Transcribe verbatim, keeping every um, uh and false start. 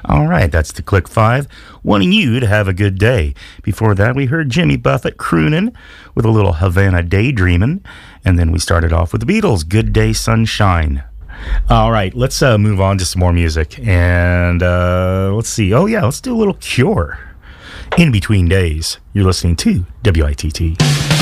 All right, that's the Click Five, wanting you to have a good day. Before that, we heard Jimmy Buffett crooning with a little Havana Daydreamin', and then we started off with the Beatles, Good Day Sunshine. All right, let's uh, move on to some more music, and uh, let's see. Oh yeah, let's do a little Cure. In Between Days. You're listening to W I T T.